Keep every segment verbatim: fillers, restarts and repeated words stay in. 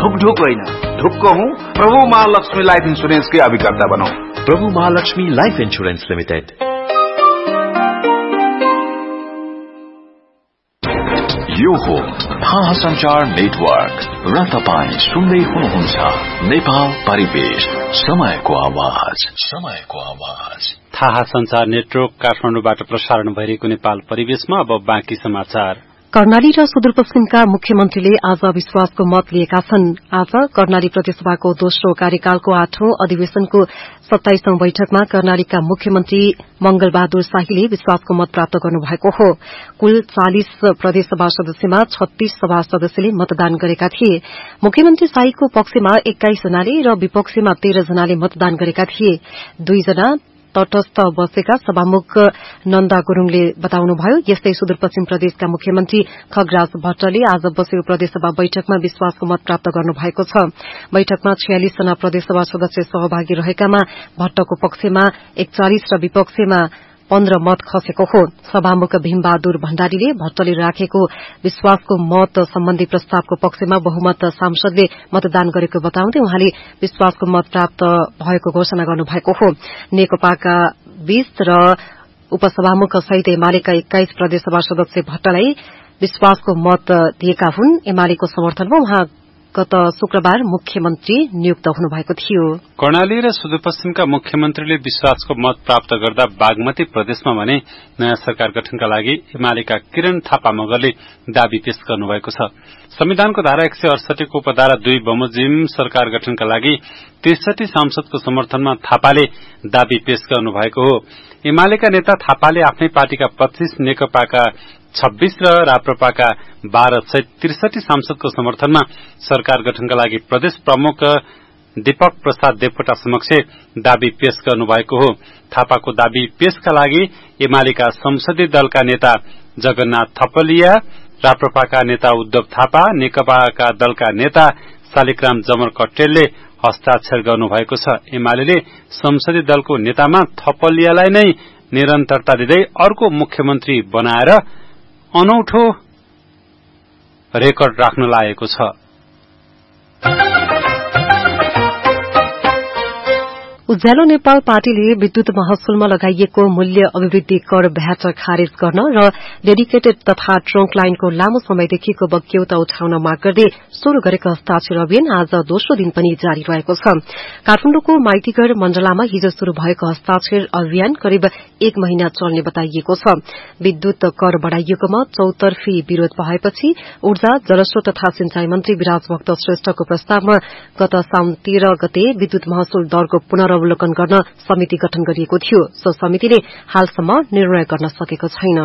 ढुक ढुक होइन, ढुक्क हूँ। प्रभु महालक्ष्मी लाइफ इंश्योरेंस के अभिकर्ता बनौ। प्रभु महालक्ष्मी लाइफ इंश्योरेंस लिमिटेड। यो हो थाहा संचार नेटवर्क र तपाईं सुन्दै हुनुहुन्छ नेपाल परिवेश, समयको आवाज, समयको आवाज। थाहा संचार नेटवर्क काठमाडौँबाट प्रसारण भइरहेको नेपाल परिवेशमा अब बाँकी समाचार। कर्णाली र सुदूरपश्चिमका मुख्यमन्त्रीले आज विश्वासको मत लिएका छन्। आज कर्णाली प्रदेशसभाको दोस्रो कार्यकालको आठौं अधिवेशनको सत्ताइसौं बैठकमा कर्णालीका मुख्यमन्त्री मंगलबहादुर शाहीले विश्वासको मत प्राप्त गर्नुभएको हो। कुल चालिस प्रदेशसभा सदस्यमा छत्तीस सभा सदस्यले मतदान गरेका थिए। मुख्यमन्त्री शाहीको पक्षमा एक्काइस जनाले र विपक्षमा तेह्र जनाले मतदान गरेका थिए। दुईजना तटस्थ बसेका सभामुख नन्दा गुरूङले बताउनुभयो। यस्तै सुदूरपश्चिम प्रदेशका मुख्यमन्त्री खगराज भट्टले आज बसेको प्रदेशसभा बैठकमा विश्वासको मत प्राप्त गर्नुभएको छ। बैठकमा छयालिस जना प्रदेशसभा सदस्य सहभागी रहेकामा भट्टको पक्षमा एकचालिस र विपक्षमा पन्ध्र मत खसेको हो। सभामुख भीमबहादुर भण्डारीले भट्टले राखेको विश्वासको मत सम्बन्धी प्रस्तावको पक्षमा बहुमत सांसदले मतदान गरेको बताउँदै उहाँले विश्वासको मत प्राप्त भएको घोषणा गर्नुभएको हो। नेकपाका बीस र उपसभामुख सहित एमालेका एक्काइस प्रदेशसभा सदस्य भट्टलाई विश्वासको मत दिएका हुन्। एमालेको समर्थनमा उहाँ गत शुक्रबार मुख्यमन्त्री नियुक्त हुनुभएको थियो। कर्णाली र सुदूरपश्चिमका मुख्यमन्त्रीले विश्वासको मत प्राप्त गर्दा बागमती प्रदेशमा भने नयाँ सरकार गठनका लागि एमालेका किरण थापा मगरले दावी पेश गर्नुभएको छ। संविधानको धारा एक सय अडसठीको उपधारा दुई बमोजिम सरकार गठनका लागि त्रिसठी सांसदको समर्थनमा थापाले दावी पेश गर्नुभएको हो। एमालेका नेता थापाले आफ्नै पार्टीका पच्चीस, नेकपाका छब्बीस र राप्रपाका बाह्र सय त्रिसठी सांसदको समर्थनमा सरकार गठनका लागि प्रदेश प्रमुख दीपक प्रसाद देवकोटा समक्ष दावी पेश गर्नुभएको हो। थापाको दावी पेशका लागि एमालेका संसदीय दलका नेता जगन्नाथ थपलिया, राप्रपाका नेता उद्धव थापा, नेकपाका दलका नेता शालिग्राम जमर कट्टेलले हस्ताक्षर गर्नुभएको छ। एमाले संसदीय दलको नेतामा थपलियालाई नै निरन्तरता दिँदै अर्को मुख्यमन्त्री बनाएर अनौठो रेकर्ड राख्न लागेको छ। उज्यालो नेपाल पार्टीले विद्युत महसुलमा लगाइएको मूल्य अभिवृद्धि कर भ्याट खारेज गर्न र डेडिकेटेड तथा ट्रंक लाइनको लामो समयदेखिको बग्यौता उठाउन माग गर्दै शुरू गरेको हस्ताक्षर अभियान आज दोस्रो दिन पनि जारी रहेको छ। काठमाडौँको माइतीगढ़ मण्डलामा हिजो शुरू भएको हस्ताक्षर अभियान करिब एक महिना चल्ने बताइएको छ। विद्युत कर बढ़ाइएकोमा चौतर्फी विरोध भएपछि ऊर्जा, जलस्रोत तथा सिंचाई मन्त्री विराजभक्त श्रेष्ठको प्रस्तावमा गत साउन तेह्र गते विद्युत महसुल दरको पुनर अवलोकन गर्न समिति गठन गरिएको थियो। सो समितिले हालसम्म निर्णय गर्न सकेको छैन।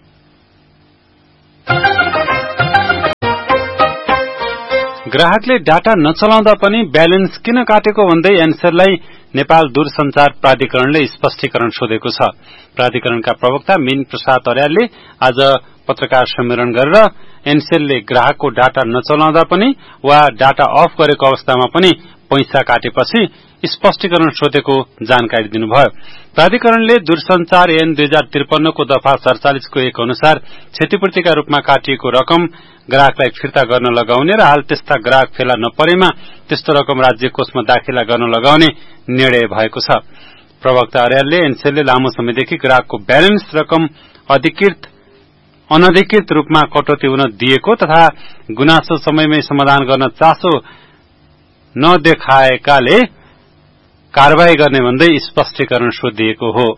ग्राहकले डाटा नचलाउँदा पनि ब्यालेन्स किन काटेको भन्दै एनसेललाई नेपाल दूरसंचार प्राधिकरणले स्पष्टीकरण सोधेको छ। प्राधिकरणका प्रवक्ता मीन प्रसाद अर्यालले आज पत्रकार सम्मेलन गरेर एनसेलले ग्राहकको डाटा नचलाउँदा पनि वा डाटा अफ गरेको अवस्थामा पनि पैसा काटेपछि स्पष्टीकरण सोधेको जानकारी दिनुभयो। प्राधिकरणले दूरसंचार ऐन दुई हजार त्रिपन्न को दफा सड़चालिस को एक अनुसार क्षतिपूर्तिका रूपमा काटिएको रकम ग्राहकलाई फिर्ता गर्न लगाउने र हाल त्यस्ता ग्राहक फेला नपरेमा त्यस्तो रकम राज्य कोषमा दाखिला गर्न लगाउने निर्णय भएको छ। प्रवक्ता अर्यालले एनसेलले लामो समयदेखि ग्राहकको ब्यालेन्स रकम अधिकृत अनधिकृत रूपमा कटौती हुन दिएको तथा गुनासो समयमै समाधान गर्न चासो नदेखाएकाले कारवाही गर्ने भन्दै स्पष्टीकरण सोधिएको हो।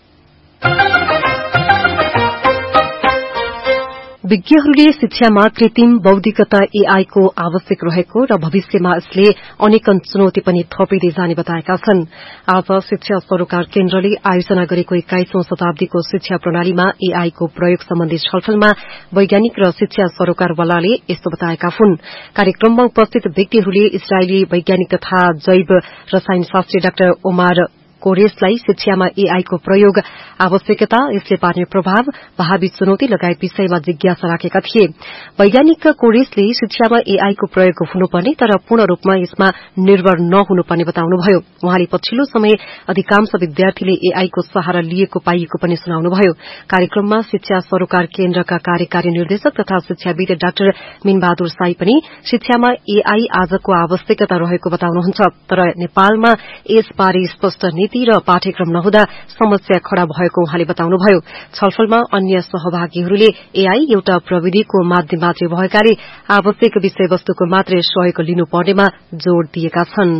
विज्ञहरूले शिक्षामा कृत्रिम बौद्धिकता एआई को आवश्यक रहेको र भविष्यमा यसले अनेकन चुनौती पनि थपिँदै जाने बताएका छन्। आज शिक्षा सरोकार केन्द्रले आयोजना गरेको एक्काइसौं शताब्दीको शिक्षा प्रणालीमा एआई को प्रयोग सम्बन्धी छलफलमा वैज्ञानिक र शिक्षा सरोकारवालाले यस्तो बताएका हुन्। कार्यक्रममा उपस्थित व्यक्तिहरूले इजरायली वैज्ञानिक तथा जैव रसायनशास्त्री डाक्टर ओमार कोरेसलाई शिक्षामा एआई को प्रयोग, आवश्यकता, यसले पार्ने प्रभाव, भावी चुनौती लगायत विषयमा जिज्ञासा राखेका थिए। वैज्ञानिक कोरेसले शिक्षामा एआई को प्रयोग हुनुपर्ने तर पूर्ण रूपमा यसमा निर्भर नहुनुपर्ने बताउनुभयो। उहाँले पछिल्लो समय अधिकांश विद्यार्थीले एआई को सहारा लिएको पाइएको पनि सुनाउनुभयो। कार्यक्रममा शिक्षा सरोकार केन्द्रका कार्यकारी निर्देशक तथा शिक्षाविद डाक्टर मीनबहादुर साई पनि शिक्षामा एआई आजको आवश्यकता रहेको बताउनुहुन्छ, तर नेपालमा यसबारे स्पष्ट नीति र पाठ्यक्रम नहुँदा समस्या खड़ा भएको उहाँले बताउनुभयो। छलफलमा अन्य सहभागीहरूले एआई एउटा प्रविधिको माध्यम मात्रै भएकाले आवश्यक विषयवस्तुको मात्रै सहयोग लिनुपर्नेमा जोड़ दिएका छन्।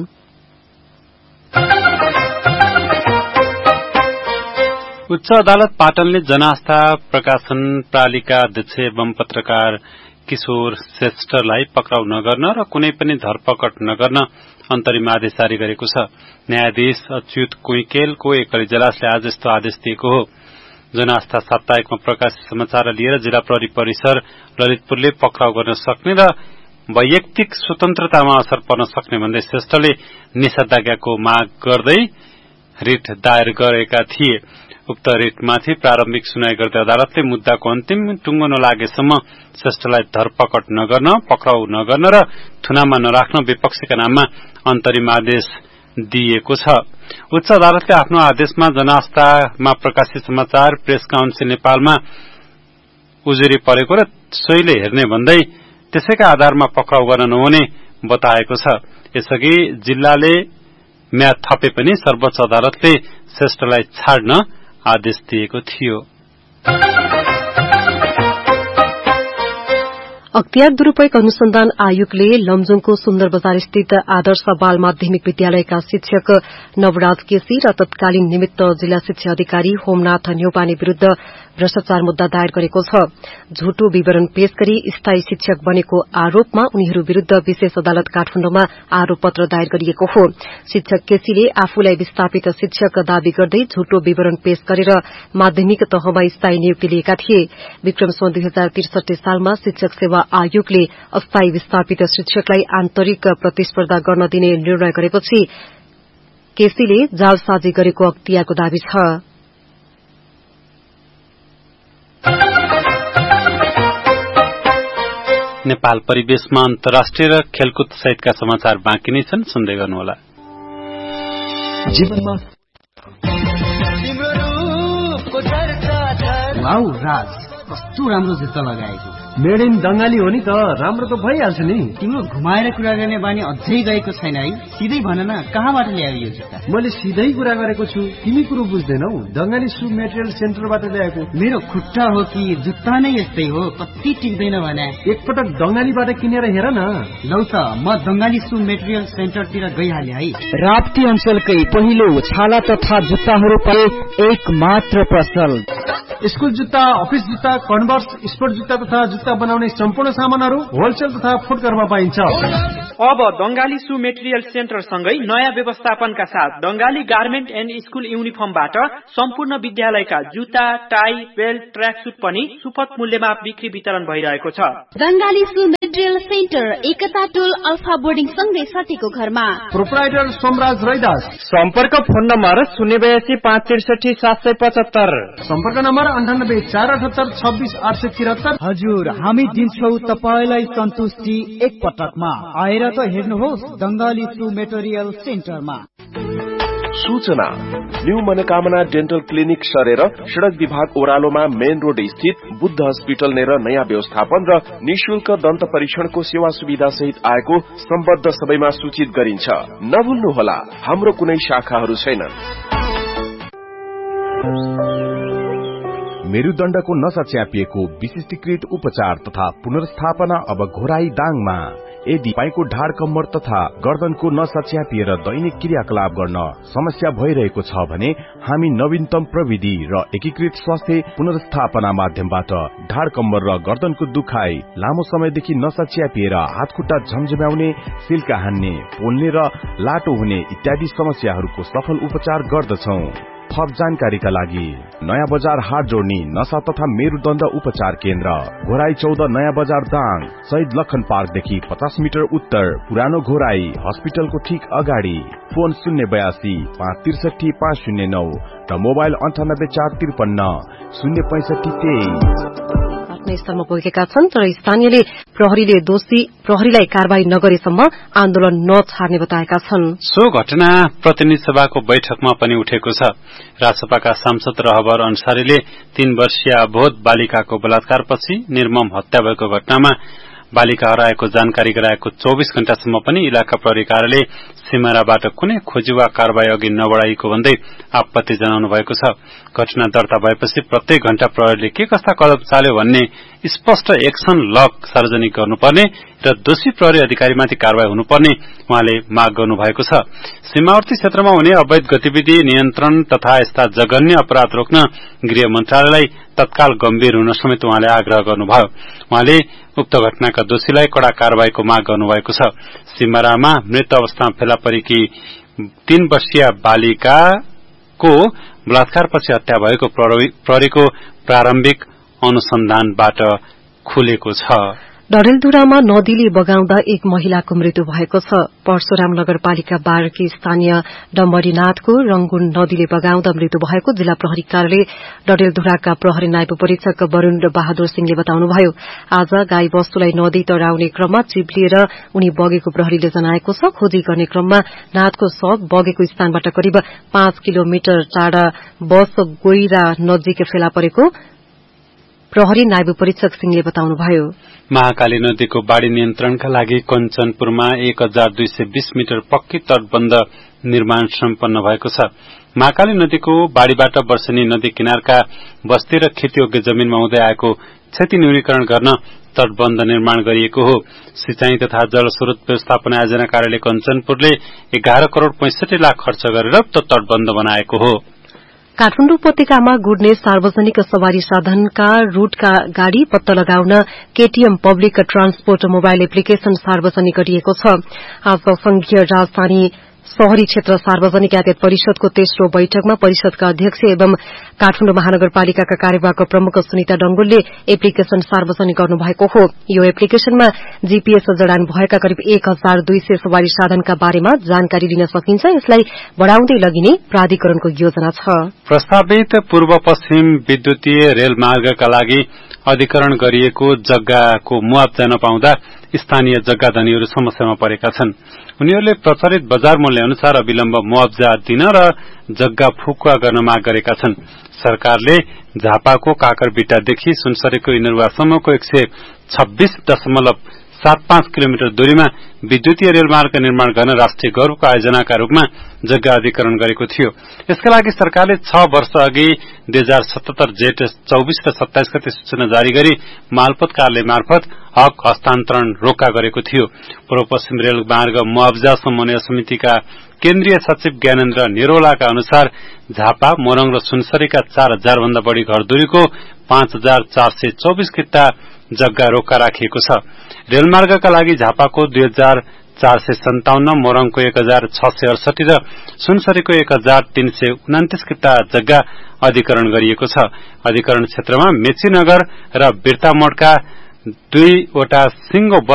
उच्च अदालत पाटनले जनआस्था प्रकाशन प्रालिका अध्यक्ष एवं पत्रकार किशोर श्रेष्ठलाई पक्राउ नगर्न र कुनै पनि धरपकड नगर्न अन्तरिम आदेश जारी गरेको छ। न्यायाधीश अच्युत कुइकेलको एक इजलासले आज यस्तो आदेश दिएको हो। जनआस्था साप्ताहिकमा प्रकाशित समाचार लिएर जिल्ला प्रहरी परिसर ललितपुरले पक्राउ गर्न सक्ने र वैयक्तिक स्वतन्त्रतामा असर पर्न सक्ने भन्दै श्रेष्ठले निषेधाज्ञाको माग गर्दै रिट दायर गरेका थिए। उक्त रिटमाथि प्रारम्भिक सुनाई गर्दै अदालतले मुद्दाको अन्तिम टुङ्गो नलागेसम्म श्रेष्ठलाई धरपकड नगर्न, पक्राउ नगर्न र थुनामा नराख्न विपक्षीका नाममा अन्तरिम आदेश दिएको छ। उच्च अदालतले आफ्नो आदेशमा जनआस्थामा प्रकाशित समाचार प्रेस काउन्सिल नेपालमा उजुरी परेको र सोहीले हेर्ने भन्दै त्यसैका आधारमा पक्राउ गर्न नहुने बताएको छ। यसअघि जिल्लाले म्याद थपे पनि सर्वोच्च अदालतले श्रेष्ठलाई छाड्न आदेश दिएको थियो। अख्तियार दुरूपयोग अनुसन्धान आयोगले लमजुङको सुन्दर बजार स्थित आदर्श बाल माध्यमिक विद्यालयका शिक्षक नवराज केसी र तत्कालीन निमित्त जिल्ला शिक्षा अधिकारी होमनाथ न्यौपाने विरूद्ध भ्रष्टाचार मुद्दा दायर गरेको छ। झुटो विवरण पेश गरी स्थायी शिक्षक बनेको आरोपमा उनीहरू विरूद्ध विशेष अदालत काठमाडौँमा आरोप पत्र दायर गरिएको हो। शिक्षक केसीले आफूलाई विस्थापित शिक्षक दावी गर्दै झुटो विवरण पेश गरेर माध्यमिक तहमा स्थायी नियुक्ति लिएका थिए। विक्रम सन् दुई हजार त्रिसठी सालमा शिक्षक सेवा आयोगले अस्थायी विस्थापित शिक्षकलाई आन्तरिक प्रतिस्पर्धा गर्न दिने निर्णय गरेपछि केसीले जालसाजी गरेको अख्तियारको दावी छ। नेपाल परिवेशमा अन्तर्राष्ट्रिय र खेलकुद सहितका समाचार बाँकी नै छन्, सुन्दै गर्नुहोला। जीवनमा वाउ राज, कस्तो राम्रो जुत्ता लगाएको। मेड इन बंगाली हो नि त, राम्रो त भइहाल्छ नि। तिम्रो घुमाएर कुरा गर्ने बानी अझै गएको छैन है? सिधै भन न, कहाँबाट ल्यायो यो जुत्ता? मैले सिधै कुरा गरेको छु, तिमी कुरो बुझ्दैनौ। बंगाली सु मेटेरियल सेन्टरबाट ल्याएको। मेरो खुट्टा हो कि जुत्ता नै यस्तै हो, कति टिक्दैन भने। एकपटक बंगालीबाट किनेर हेर न। लौ त, म बंगाली सु मेटेरियल सेन्टरतिर गइहाले है। राप्ती अञ्चलकै पहिलो छाला तथा जुत्ताहरू पाए एक मात्र पसल। स्कुल जुत्ता, अफिस जुत्ता, कन्भर्स, स्पोर्ट जुत्ता तथा जुत्ता बनाउने सम्पूर्ण सामानहरू होलसेल तथा फुटकरमा पाइन्छ। अब बंगाली सु मेटेरियल सेन्टर सँगै नयाँ व्यवस्थापनका साथ बंगाली गार्मेन्ट एन्ड स्कुल युनिफर्मबाट सम्पूर्ण विद्यालयका जुत्ता, टाई, बेल्ट, ट्र्याक सुट पनि सुपथ मूल्यमा बिक्री वितरण भइरहेको छ। बंगाली सु मेटेरियल सेन्टर एकता टोल अल्फा बोर्डिङ सँगै सतीको घरमा। प्रोप्राइटर सोमराज रैदास। सम्पर्क फोन नम्बर शून्य बयासी पाँच त्रिसठी सात सय पचहत्तर। सम्पर्क नम्बर अन्ठानब्बे चार अठहत्तर छब्बीस आठ सय तिहत्तर। हजुर, हामी दिन्छौ तपाईलाई सन्तुष्टि एक पटकमा। आएर त हेर्नुहोस् बंगाली सु मेटेरियल सेन्टरमा। सूचना, न्यू मनोकामना डेन्टल क्लिनिक सरेर सड़क विभाग ओह्रालोमा मेन रोड स्थित बुद्ध हस्पिटल नेर नयाँ व्यवस्थापन र निशुल्क दन्त परीक्षणको सेवा सुविधा सहित आएको सम्बद्ध सबैमा सूचित गरिन्छ। नभुल्नुहोला, हाम्रो कुनै शाखाहरू छैनन्। मेरुदण्डको नसा च्यापिएको विशिष्टीकृत उपचार तथा पुनर्स्थापना अब घोराई दाङमा। यदि पाइको ढाड कम्मर तथा गर्दनको नसा च्यापिएर दैनिक क्रियाकलाप गर्न समस्या भइरहेको छ भने हामी नवीनतम प्रविधि र एकीकृत स्वास्थ्य पुनर्स्थापना माध्यमबाट ढाड कम्मर र गर्दनको दुखाइ, लामो समयदेखि नसा च्यापिएर हातखुट्टा झमझम्याउने, सिल्का हान्ने, पोल्ने र लाटो हुने इत्यादि समस्याहरूको सफल उपचार गर्दछौं। थप जानकारीका लागि नयाँ बजार हाट जोड्ने नशा तथा मेरुदण्ड उपचार केन्द्र घोराई चौध नयाँ बजार दाङ शहीद लखन पार्कदेखि पचास मिटर उत्तर पुरानो घोराई हस्पिटलको ठीक अगाडि फोन शून्य बयासी पाँच त्रिसठी पाँच शून्य नौ र मोबाइल अन्ठानब्बे चार त्रिपन्न शून्य पैंसठी तेइस घटनास्थलमा पुगेका छन् तर स्थानीयले प्रहरीले दोषी प्रहरीलाई कारवाही नगरेसम्म आन्दोलन नछाड्ने बताएका छन्। सो घटना प्रतिनिधि सभाको बैठकमा पनि उठेको छ। रासपाका सांसद रहबर अन्सारीले तीन वर्षीय अबोध बालिकाको बलात्कारपछि निर्मम हत्या भएको घटनामा बालिका हराएको जानकारी गराएको चौबीस घण्टासम्म पनि इलाका प्रहरी कार्यालय सिमाराबाट कुनै खोजी वा कारवाही अघि नबढाइएको भन्दै आपत्ति जनाउनु भएको छ। घटना दर्ता भएपछि प्रत्येक घण्टा प्रहरीले के कस्ता कदम चाल्यो भन्ने स्पष्ट एक्सन लग सार्वजनिक गर्नुपर्ने र दोषी प्रहरी अधिकारीमाथि कारवाही हुनुपर्ने उहाँले माग गर्नु भएको छ। सीमावर्ती क्षेत्रमा हुने अवैध गतिविधि नियन्त्रण तथा यस्ता जघन्य अपराध रोक्न गृह मन्त्रालयलाई तत्काल गम्भीर हुन समेत उहाँले आग्रह गर्नुभयो। उहाँले उक्त घटनाका दोषीलाई कड़ा कारवाहीको माग गर्नुभएको छ। सिमरामा मृत अवस्थामा फेला परेकी तीन वर्षीय बालिकाको बलात्कारपछि हत्या भएको प्रहरीको प्रारम्भिक अनुसन्धानबाट खुलेको छ। डडेलधुरामा नदीले बगाउँदा एक महिलाको मृत्यु भएको छ। परशुराम नगरपालिका बाह्रकी स्थानीय डम्बरीनाथको रंगुन नदीले बगाउँदा मृत्यु भएको जिल्ला प्रहरी कार्यालय डडेलधुराका प्रहरी नायब परीक्षक वरूण बहादुर सिंहले बताउनुभयो। आज गाई वस्तुलाई नदी तराउने क्रममा चिप्लिएर उनी बगेको प्रहरीले जनाएको छ। खोजी गर्ने क्रममा नाथको शव बगेको स्थानबाट करिब पाँच किलोमिटर टाढा बस गोइरा नजिक फेला परेको प्रहरी नायब परीक्षक सिंहले बताउनुभयो। महाकाली नदीको बाढ़ी नियन्त्रणका लागि कञ्चनपुरमा एक हजार दुई सय बीस मिटर पक्की तटबन्ध निर्माण सम्पन्न भएको छ। महाकाली नदीको बाढ़ीबाट वर्षेनी नदी किनारका बस्ती र खेतीयोग्य जमीनमा हुँदै आएको क्षति न्यूनीकरण गर्न तटबन्ध निर्माण गरिएको हो। सिंचाई तथा जल स्रोत व्यवस्थापन आयोजना कार्यालय कञ्चनपुरले एघार करोड़ पैंसठी लाख खर्च गरेर तटबन्ध बनाएको हो। काठमाडौँ उपत्यकामा गुड्ने सार्वजनिक सवारी साधनका रूटका गाड़ी पत्ता लगाउन KTM public transport mobile application सार्वजनिक गरिएको छ। आज संघीय राजधानी शहरी क्षेत्र सार्वजनिक यातायात परिषदको तेस्रो बैठकमा परिषदका अध्यक्ष एवं काठमाडौँ महानगरपालिकाका कार्यवाहक प्रमुख सुनिता डंगोलले एप्लिकेशन सार्वजनिक गर्नुभएको हो। यो एप्लिकेशनमा जीपीएस जडान भएका करिब एक हजार दुई सय सवारी साधनका बारेमा जानकारी लिन सकिन्छ। यसलाई बढ़ाउँदै लगिने प्राधिकरणको योजना छ। प्रस्तावित पूर्व पश्चिम विद्युतीय रेल मार्गका लागि अधिकरण गरिएको जग्गाको मुआवजा नपाउँदा स्थानीय जग्गाधनीहरू समस्यामा परेका छन्। उनीहरूले प्रचलित बजार मूल्य अनुसार अविलम्ब मुआवजा दिन र जग्गा फुकुवा गर्न माग गरेका छन्। सरकारले झापाको काकरबिटादेखि सुनसरीको इनरुवासम्मको एक सय छब्बीस दशमलव सात पाँच किलोमिटर दूरीमा विद्युतीय रेलमार्ग निर्माण गर्न राष्ट्रिय गौरवको आयोजनाका रूपमा जग्गा अधिकरण गरेको थियो। यसका लागि सरकारले छ वर्ष अघि दुई हजार सतहत्तर जेठ चौबीस र सत्ताइस गते सूचना जारी गरी मालपोत कार्यालय मार्फत हक हस्तान्तरण रोका गरेको थियो। पूर्व पश्चिम रेलमार्ग मुआवजा समन्वय समितिका केन्द्रीय सचिव ज्ञानेन्द्र निरोलाका अनुसार झापा मोरङ र सुनसरीका चार हजार भन्दा बढ़ी घर दूरीको पाँच हजार चार सय चौबीस किता जग्गा रोका राखिएको छ। रेलमार्गका लागि झापाको दुई हजार चार सय सन्ताउन्न मोरङको एक हजार छ सय अडसठी र सुनसरीको एक हजार तीन सय उनातिस किता जग्गा अधिकरण गरिएको छ। अधिकरण क्षेत्रमा मेचीनगर र बिर्तामोडका दुईवटा सिंगो